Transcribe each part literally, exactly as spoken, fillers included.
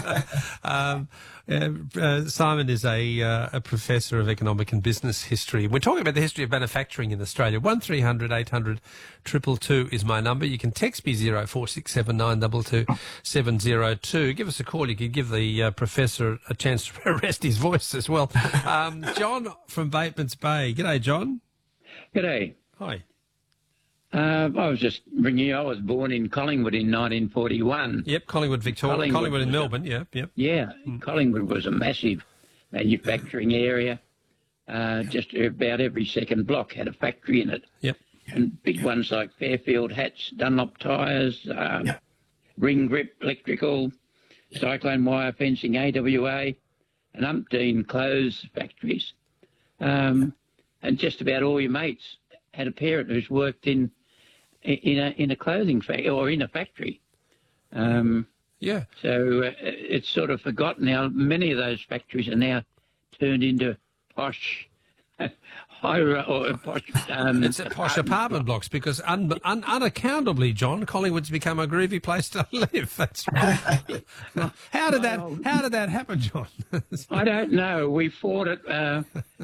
um, uh, uh, Simon is a, uh, a professor of economic and business history. We're talking about the history of manufacturing in Australia. one three hundred eight hundred two two two is my number. You can text me zero four six seven nine two two seven zero two. Give us a call. You could give the uh, professor a chance to rest his voice as well. Um, John from Batemans Bay. G'day, John. G'day. Hi. Uh, I was just ringing you. I was born in Collingwood in nineteen forty-one. Yep, Collingwood, Victoria. Collingwood, Collingwood in Melbourne, yep, yep. Yeah, mm. Collingwood was a massive manufacturing area. Uh, just about every second block had a factory in it. Yep. And big ones like Fairfield Hats, Dunlop Tyres, um, yep. Ring Grip Electrical, Cyclone Wire Fencing, A W A, and umpteen clothes factories. Um, and just about all your mates had a parent who's worked in in a in a clothing factory or in a factory. Um, yeah. So uh, it's sort of forgotten now. Many of those factories are now turned into posh, high or posh. Um, it's a posh apartment blocks because un, un, unaccountably, John, Collingwood's become a groovy place to live. That's right. how did that How did that happen, John? I don't know. We fought it. Uh,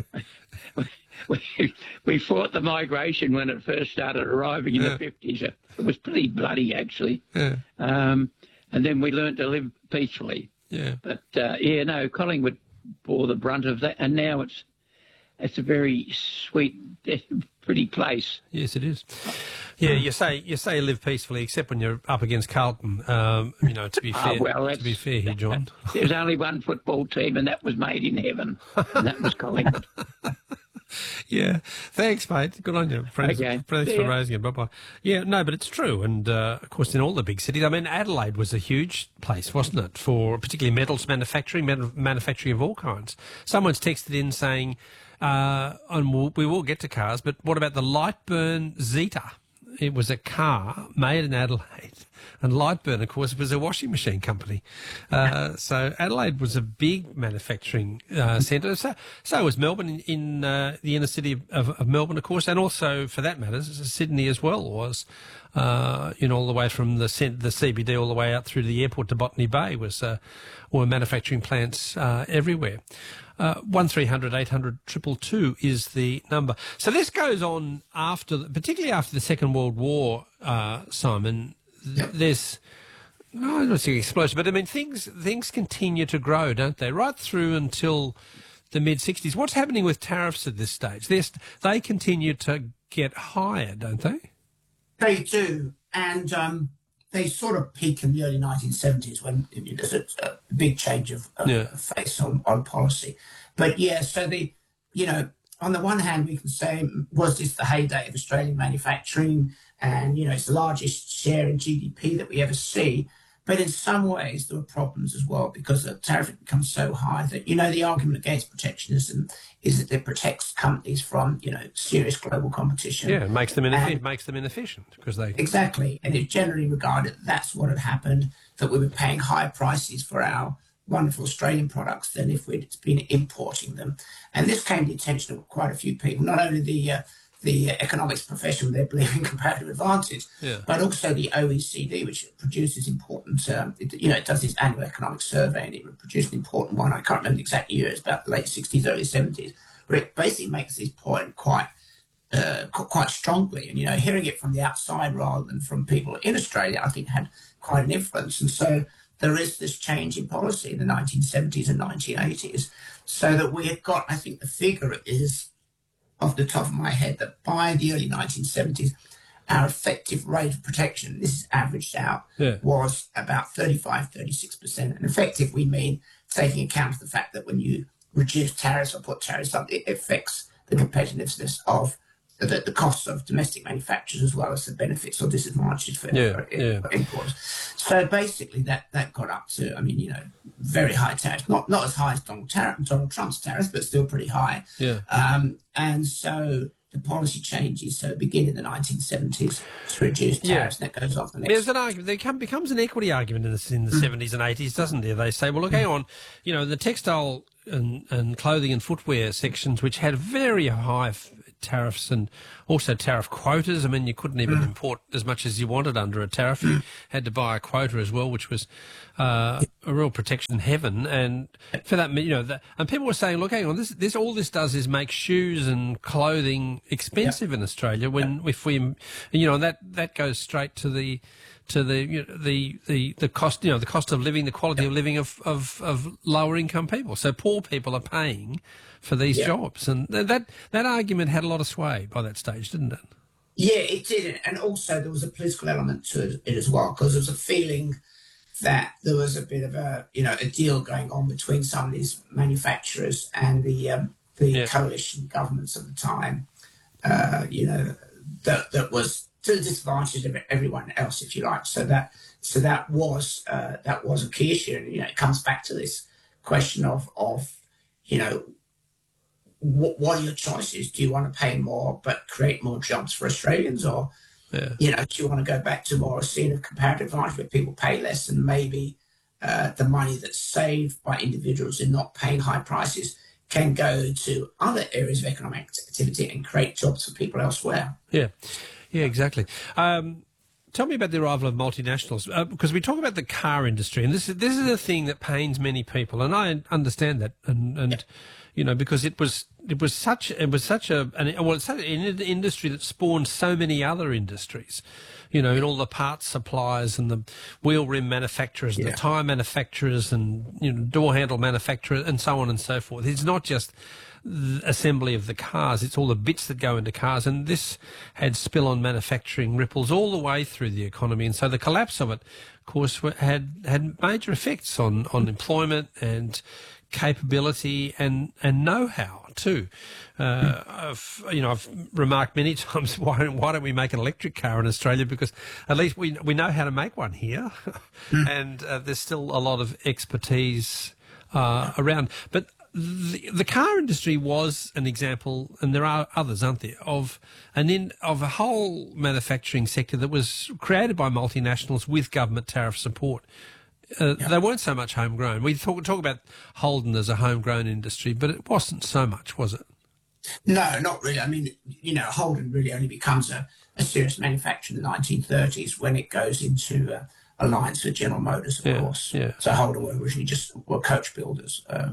We, we fought the migration when it first started arriving in yeah. the fifties. It was pretty bloody, actually. Yeah. Um, and then we learned to live peacefully. Yeah. But, uh, yeah, no, Collingwood bore the brunt of that. And now it's it's a very sweet, pretty place. Yes, it is. Yeah, you say you say live peacefully, except when you're up against Carlton. Um, you know, to be fair, oh, well, to be fair here, John. There's only one football team, and that was made in heaven, and that was Collingwood. Yeah, thanks, mate. Good on you. Friends, okay. Thanks for raising it. Bye-bye. Yeah, no, but it's true. And, uh, of course, in all the big cities, I mean, Adelaide was a huge place, wasn't it, for particularly metals manufacturing, metal manufacturing of all kinds. Someone's texted in saying, uh, and we'll, we will get to cars, but what about the Lightburn Zeta? It was a car made in Adelaide. And Lightburn, of course, was a washing machine company. Uh, so Adelaide was a big manufacturing uh, centre. So, so was Melbourne in, in uh, the inner city of, of Melbourne, of course, and also, for that matter, Sydney as well was, uh, you know, all the way from the the C B D all the way out through to the airport to Botany Bay was uh, were manufacturing plants uh, everywhere. Uh, one three hundred eight hundred two two two is the number. So this goes on after, particularly after the Second World War, uh, Simon. Th- there's, no, I don't say explosion, but I mean things things continue to grow, don't they? Right through until the mid sixties. What's happening with tariffs at this stage? They're, they continue to get higher, don't they? They do, and um, they sort of peak in the early nineteen seventies when there's a, a big change of, of yeah. face on, on policy. But yeah, so the, you know, on the one hand, we can say, was this the heyday of Australian manufacturing? And, you know, it's the largest share in G D P that we ever see. But in some ways, there were problems as well because the tariff becomes so high that, you know, the argument against protectionism is that it protects companies from, you know, serious global competition. Yeah, it makes them, ineff- it makes them inefficient because they... Exactly. And it's generally regarded that that's what had happened, that we were paying higher prices for our wonderful Australian products than if we'd been importing them. And this came to the attention of quite a few people, not only the... Uh, the economics profession, they believe in comparative advantage, yeah. but also the O E C D, which produces important, um, it, you know, it does this annual economic survey, and it produced an important one. I can't remember the exact year, it's about the late sixties, early seventies, where it basically makes this point quite uh, quite strongly. And, you know, hearing it from the outside rather than from people in Australia, I think had quite an influence. And so there is this change in policy in the nineteen seventies and nineteen eighties, so that we have got, I think the figure is, off the top of my head, that by the early nineteen seventies, our effective rate of protection, this is averaged out, yeah. was about thirty-five, thirty-six percent. And effective, we mean taking account of the fact that when you reduce tariffs or put tariffs up, it affects the competitiveness of the, the costs of domestic manufacturers as well as the benefits or disadvantages for, yeah, for yeah. importers. So basically that, that got up to, I mean, you know, very high tariffs, not not as high as Donald, Tar- Donald Trump's tariffs, but still pretty high. Yeah. Um, and so the policy changes, so begin in the nineteen seventies to reduce tariffs, yeah. and that goes off the next. There's an argument. There come, becomes an equity argument in the, in the mm. seventies and eighties, doesn't there? They say, well, look, hang on, you know, the textile and, and clothing and footwear sections, which had very high f- tariffs and also tariff quotas. I mean, you couldn't even mm. import as much as you wanted under a tariff. You had to buy a quota as well, which was uh, a real protection in heaven. And for that, you know, that, and people were saying, look, hang on, this, this all this does is make shoes and clothing expensive yep. in Australia. When yep. if we, you know, that that goes straight to the to the you know, the the the cost, you know, the cost of living, the quality yep. of living of, of of lower income people. So poor people are paying for these yep. jobs, and that that argument had a lot of sway by that stage, didn't it? Yeah, it did, and also there was a political element to it as well, because there was a feeling that there was a bit of a you know a deal going on between some of these manufacturers and the um, the yeah. coalition governments at the time. Uh, you know that that was to the disadvantage of everyone else, if you like. So that so that was uh, that was a key issue, and you know it comes back to this question of of you know. What, what are your choices? Do you want to pay more but create more jobs for Australians, or yeah. you know, do you want to go back to more a scene of comparative advantage where people pay less and maybe uh, the money that's saved by individuals in not paying high prices can go to other areas of economic activity and create jobs for people elsewhere? Yeah, yeah, exactly. Um, Tell me about the arrival of multinationals, uh, because we talk about the car industry, and this is this is a thing that pains many people, and I understand that, and and. Yeah. You know, because it was it was such it was such a an, well, it's such an industry that spawned so many other industries. You know, in all the parts suppliers and the wheel rim manufacturers and yeah. the tyre manufacturers and you know door handle manufacturers and so on and so forth. It's not just the assembly of the cars; it's all the bits that go into cars. And this had spill-on manufacturing ripples all the way through the economy. And so the collapse of it, of course, had had major effects on on employment and capability and, and know-how too. Uh, I've, you know, I've remarked many times, why don't, why don't we make an electric car in Australia? Because at least we we know how to make one here, and uh, there's still a lot of expertise uh, around. But the, the car industry was an example, and there are others, aren't there, of an in, of a whole manufacturing sector that was created by multinationals with government tariff support. Uh, yeah. They weren't so much homegrown. We talk, talk about Holden as a homegrown industry, but it wasn't so much, was it? No, not really. I mean, you know, Holden really only becomes a, a serious manufacturer in the nineteen thirties when it goes into uh, alliance with General Motors, of yeah, course. Yeah. So Holden were originally just were coach builders. Uh,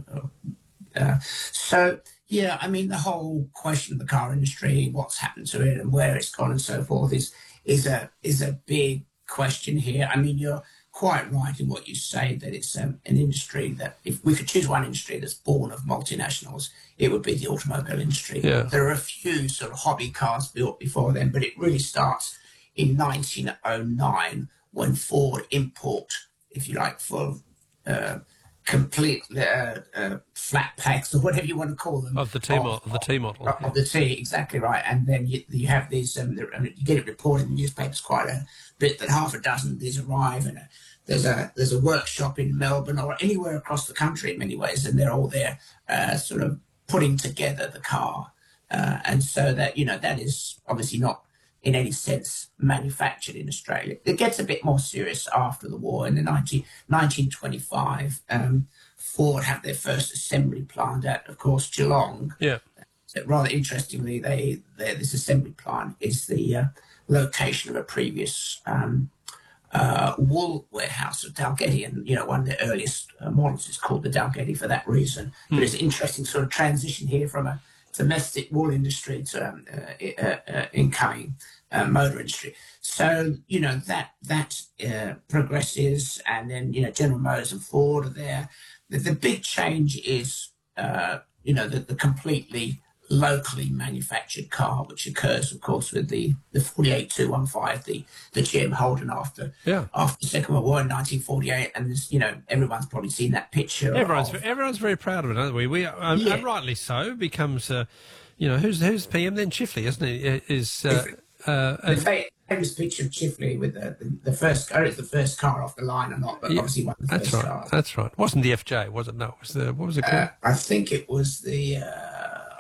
uh, so, yeah, I mean, the whole question of the car industry, what's happened to it and where it's gone and so forth is is a is a big question here. I mean, you're quite right in what you say, that it's um, an industry that if we could choose one industry that's born of multinationals, it would be the automobile industry. Yeah. There are a few sort of hobby cars built before then, but it really starts in nineteen oh nine when Ford import, if you like, for uh, complete uh, uh, flat packs or whatever you want to call them. Of the T model. Of the T model. Of, of the T, exactly right. And then you, you have these, um, you get it reported in the newspapers quite a bit that half a dozen of these arrive, and a, there's a there's a workshop in Melbourne or anywhere across the country in many ways, and they're all there uh, sort of putting together the car. Uh, and so that, you know, that is obviously not in any sense manufactured in Australia. It gets a bit more serious after the war. In the nineteen twenty-five, um, Ford had their first assembly plant at, of course, Geelong. Yeah. So rather interestingly, they, they this assembly plant is the uh, location of a previous um, uh, wool warehouse of Dalgety, and you know one of the earliest uh, models is called the Dalgety for that reason. Mm. But it's an interesting sort of transition here from a domestic wool industry to um, uh, uh, uh, incoming uh, motor industry. So you know that that uh, progresses, and then you know General Motors and Ford are there. The, the big change is uh, you know the, the completely locally manufactured car, which occurs, of course, with the the forty-eight two fifteen, the the G M Holden after yeah. after the Second World War in nineteen forty-eight, and there's, you know everyone's probably seen that picture. Everyone's of, everyone's very proud of it, aren't we? We um, yeah. and rightly so. Becomes uh, you know who's who's P M then? Chifley, isn't he? Is uh, uh, the famous picture of Chifley with the, the, the first car. It's the first car off the line or not, but yeah, obviously one of the that's first right. cars. That's right. It wasn't the F J, was it? No, it was the, what was it called? Uh, I think it was the. Uh,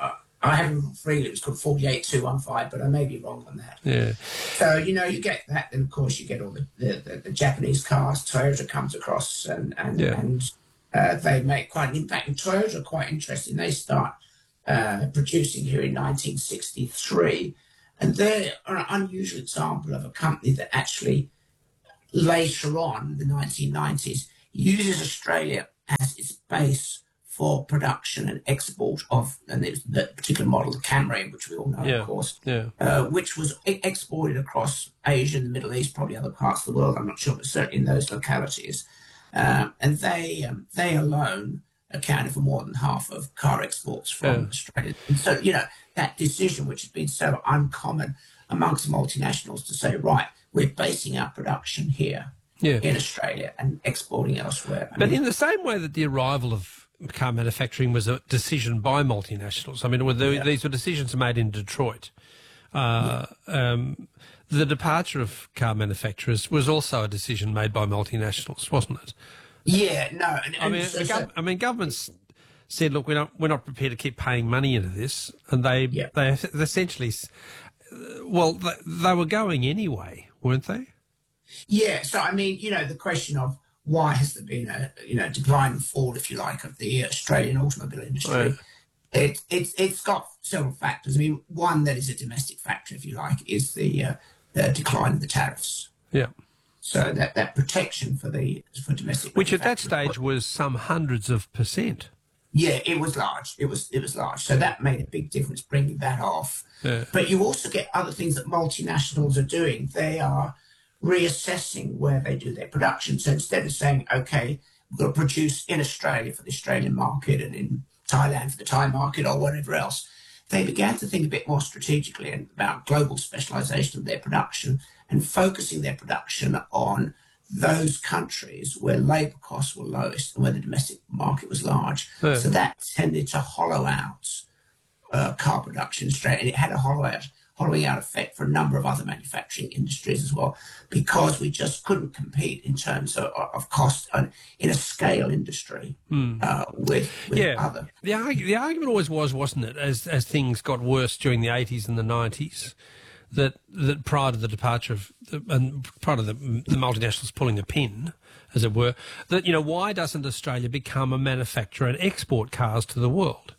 I haven't freely, it was called forty-eight two fifteen, but I may be wrong on that. Yeah. So, you know, you get that, then of course you get all the, the, the, the Japanese cars. Toyota comes across and and, yeah. and uh, they make quite an impact. And Toyota are quite interesting. They start uh, producing here in nineteen sixty-three. And they're an unusual example of a company that actually later on, in the nineteen nineties, uses Australia as its base for production and export of, and there's the particular model, the Camry, which we all know, Yeah, of course, yeah. uh, which was e- exported across Asia and the Middle East, probably other parts of the world, I'm not sure, but certainly in those localities. Um, and they um, they alone accounted for more than half of car exports from Yeah. Australia. And so, you know, that decision, which has been so uncommon amongst multinationals to say, right, we're basing our production here Yeah. in Australia and exporting elsewhere. I But mean, in the same way that the arrival of car manufacturing was a decision by multinationals, I mean, were the, Yeah. these were decisions made in Detroit. Uh, um, the departure of car manufacturers was also a decision made by multinationals, wasn't it? yeah, no. And, I and mean, so- the so- gov- I mean, governments said, "Look, we're not we're not prepared to keep paying money into this," and they Yeah. they essentially, s- well, they, they were going anyway, weren't they? yeah, so I mean, you know, the question of why has there been a you know decline and fall, if you like, of the Australian automobile industry? Right. It, it's it's got several factors. I mean, one that is a domestic factor, if you like, is the, uh, the decline of the tariffs. Yeah. So that, that protection for the for domestic, Which at that manufacturers- stage was some hundreds of percent. yeah, it was large. It was it was large. So that made a big difference bringing that off. Yeah. But you also get other things that multinationals are doing. They are reassessing where they do their production. So instead of saying, okay, we're going to produce in Australia for the Australian market and in Thailand for the Thai market or whatever else, they began to think a bit more strategically about global specialization of their production and focusing their production on those countries where labour costs were lowest and where the domestic market was large. Yeah. So that tended to hollow out uh, car production straight, and it had a hollow out, hollowing out effect for a number of other manufacturing industries as well, because we just couldn't compete in terms of, of cost and in a scale industry uh, with, with Yeah. other. The, argu- the argument always was, wasn't it, as as things got worse during the eighties and the nineties, that that prior to the departure of the, and prior to the, the multinationals pulling a pin, as it were, that you know why doesn't Australia become a manufacturer and export cars to the world?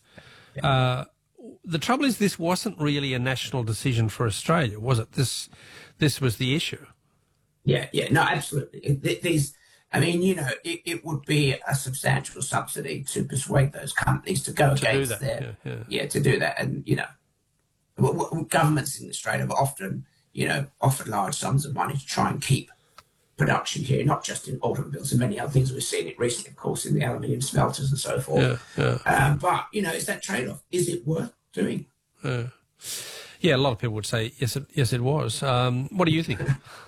Uh, the trouble is, this wasn't really a national decision for Australia, was it? This this was the issue. Yeah, yeah, no, absolutely. It- th- These, I mean, you know, it, it would be a substantial subsidy to persuade those companies to go To do against that, their, yeah, yeah. yeah, to do that, and you know, w- w- governments in Australia have often, you know, offered large sums of money to try and keep production here, not just in automobiles and many other things. We've seen it recently, of course, in the aluminium smelters and so forth. Yeah, yeah. Um, but you know, is that trade-off? Is it worth doing? Yeah, a lot of people would say yes, it, yes, it was. Um, what do you think?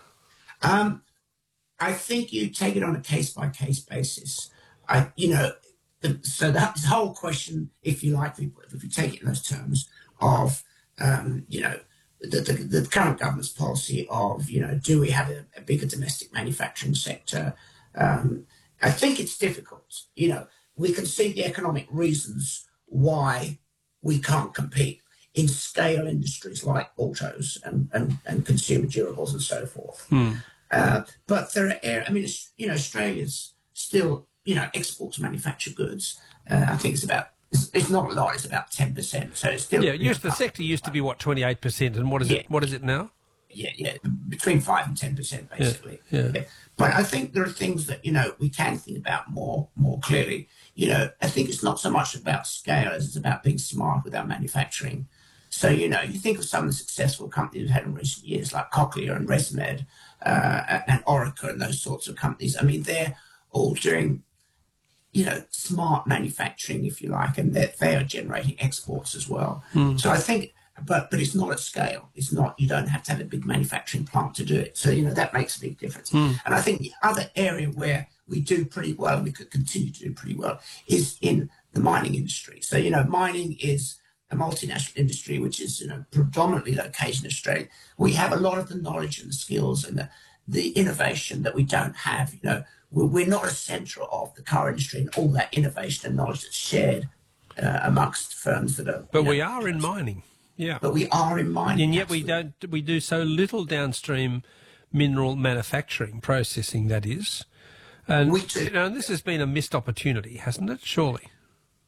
Um, I think you take it on a case by case basis. I, you know, the, so that this whole question, if you like, if, if you take it in those terms of, um, you know, the, the, the current government's policy of, you know, do we have a, a bigger domestic manufacturing sector? Um, I think it's difficult. You know, we can see the economic reasons why we can't compete in scale industries like autos and, and, and consumer durables and so forth. Uh, but there are, air- I mean, it's, you know, Australia's still, you know, exports manufactured goods. Uh, I think it's about, it's, it's not a lot, it's about ten percent. So it's still, Yeah, you used, know, the sector used to be what twenty-eight percent, and what is Yeah. it? What is it now? yeah, yeah, between five and ten percent, basically. yeah. But I think there are things that you know we can think about more, more clearly. You know, I think it's not so much about scale as it's about being smart with our manufacturing. So you know, you think of some of the successful companies we've had in recent years, like Cochlear and ResMed uh, and Orica and those sorts of companies. I mean, they're all doing, you know, smart manufacturing, if you like, and that they are generating exports as well. So I think. But but it's not at scale. It's not. You don't have to have a big manufacturing plant to do it. So you know that makes a big difference. And I think the other area where we do pretty well, and we could continue to do pretty well, is in the mining industry. So you know, mining is a multinational industry which is you know predominantly located in Australia. We have a lot of the knowledge and the skills and the the innovation that we don't have. You know, we're, we're not a centre of the car industry and all that innovation and knowledge that's shared uh, amongst firms that are. But you know, we are in mining. Yeah. But we are in mining. And yet we absolutely. don't. We do so little downstream mineral manufacturing, processing, that is. And We do. you know, this has been a missed opportunity, hasn't it? Surely.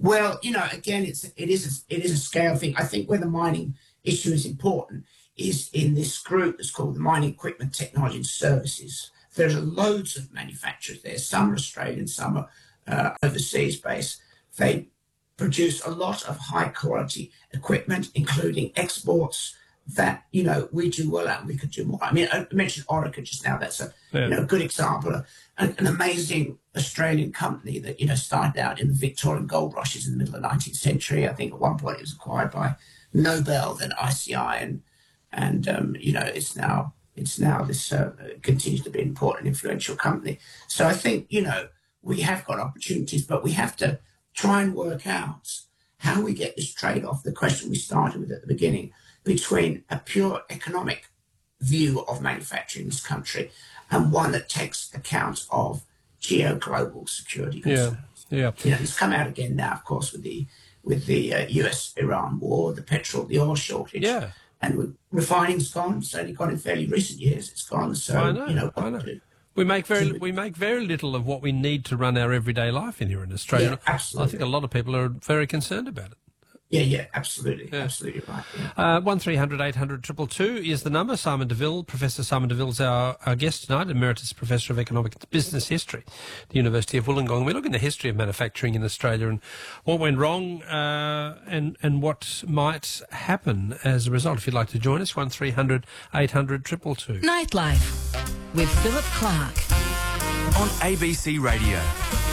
Well, you know, again, it's it is a, it is a scale thing. I think where the mining issue is important is in this group that's called the Mining Equipment Technology and Services. There's loads of manufacturers there. Some are Australian, some are uh, overseas based. They produce a lot of high quality equipment, including exports that, you know, we do well at and we could do more. I mean, I mentioned Orica just now. That's a yeah. you know, good example. An, an amazing Australian company that, you know, started out in the Victorian gold rushes in the middle of the nineteenth century. I think at one point it was acquired by Nobel, then I C I, and, and um, you know, it's now, it's now this uh, continues to be an important, influential company. So I think, you know, we have got opportunities, but we have to try and work out how we get this trade-off, the question we started with at the beginning, between a pure economic view of manufacturing in this country and one that takes account of geo-global security concerns. Yeah, yeah. You know, it's come out again now, of course, with the with the uh, U S Iran war, the petrol, the oil shortage. Yeah. And with refining's gone. It's only gone in fairly recent years. It's gone. So, I know, you know, I know. We make very we make very little of what we need to run our everyday life in here in Australia. Yeah, absolutely. I think a lot of people are very concerned about it. Yeah, yeah, absolutely, yeah. absolutely right. Yeah. Uh, one three hundred eight hundred two two two is the number. Simon Deville, Professor Simon Deville's our, our guest tonight, Emeritus Professor of Economic Business History at the University of Wollongong. We look at the history of manufacturing in Australia and what went wrong uh, and and what might happen as a result. If you'd like to join us, one three hundred eight hundred two two two. Nightlife with Philip Clark on A B C Radio.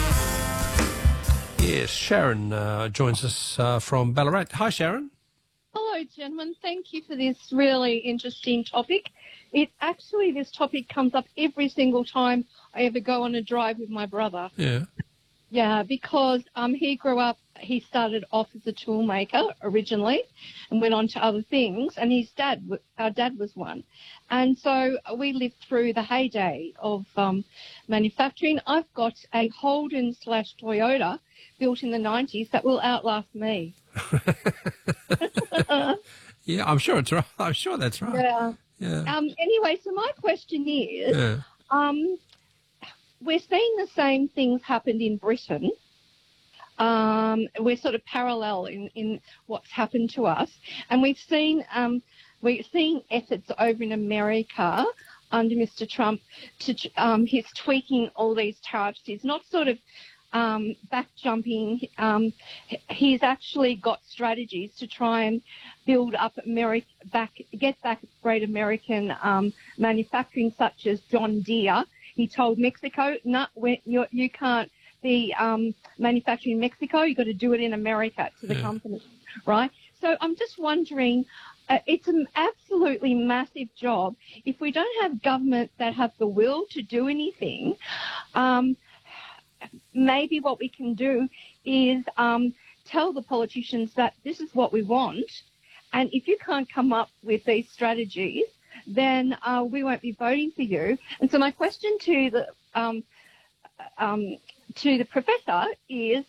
Yes, Sharon uh, joins us uh, from Ballarat. Hi, Sharon. Hello, gentlemen. Thank you for this really interesting topic. It actually, this topic comes up every single time I ever go on a drive with my brother. Yeah. Yeah, because um, he grew up, he started off as a tool maker originally and went on to other things, and his dad, our dad was one. And so we lived through the heyday of um, manufacturing. I've got a Holden slash Toyota built in the nineties that will outlast me. Yeah, I'm sure it's right. I'm sure that's right. Yeah. Yeah. Um, anyway, so my question is, yeah. um, we're seeing the same things happened in Britain. Um, we're sort of parallel in, in what's happened to us. And we've seen, um, we're seeing efforts over in America under Mister Trump to, um, he's tweaking all these tariffs. He's not sort of um, back jumping. Um, he's actually got strategies to try and build up America, back, get back great American um, manufacturing, such as John Deere. He told Mexico, no, you you can't be um, manufacturing in Mexico. You've got to do it in America to the yeah. company, right? So I'm just wondering, uh, it's an absolutely massive job. If we don't have government that have the will to do anything, um, maybe what we can do is um, tell the politicians that this is what we want, and if you can't come up with these strategies, then uh, we won't be voting for you. And so my question to the um, um, to the professor is,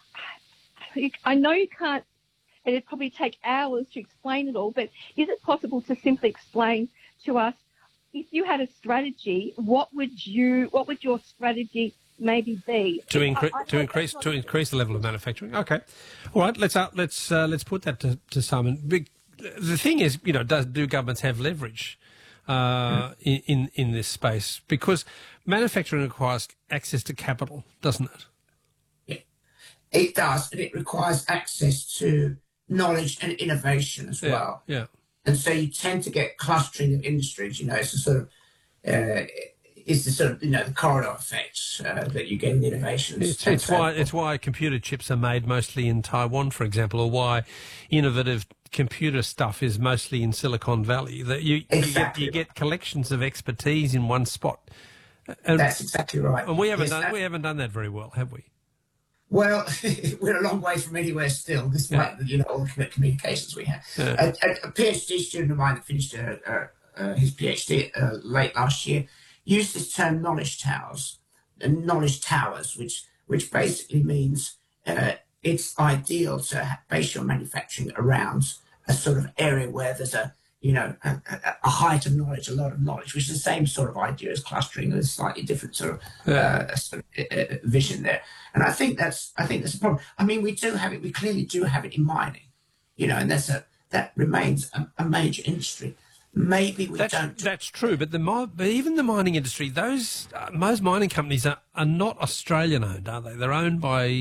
I know you can't, it'd probably take hours to explain it all, but is it possible to simply explain to us, if you had a strategy, what would you, what would your strategy maybe be to, incre- I, I to increase to increase the level of manufacturing? Okay, all right. Let's uh, let's uh, let's put that to, to Simon. Big, the thing is, you know, does do governments have leverage uh, in, in in this space? Because manufacturing requires access to capital, doesn't it? Yeah, it does, and it requires access to knowledge and innovation as yeah, well. Yeah. And so you tend to get clustering of industries. You know, it's a sort of uh, it's the sort of, you know, the corridor effect uh, that you get in innovations. It's, it's why it's why computer chips are made mostly in Taiwan, for example, or why innovative computer stuff is mostly in Silicon Valley. That you exactly. you, get, you get collections of expertise in one spot. And, That's exactly right. And we haven't yes, done that, we haven't done that very well, have we? Well, we're a long way from anywhere still, despite yeah. you know all the communications we have. Yeah. A, a, a PhD student of mine that finished uh, uh, uh, his PhD uh, late last year used this term knowledge towers, uh, knowledge towers, which which basically means uh, it's ideal to base your manufacturing around a sort of area where there's a you know, a, a, a height of knowledge, a lot of knowledge, which is the same sort of idea as clustering, with a slightly different sort of, Yeah. uh, sort of uh, vision there. And I think that's, I think that's a problem. I mean, we do have it, we clearly do have it in mining, you know, and that's a, that remains a, a major industry. Maybe we That's, don't. that's true, but the mi- but even the mining industry, those uh, most mining companies are, are not Australian owned, are they? They're owned by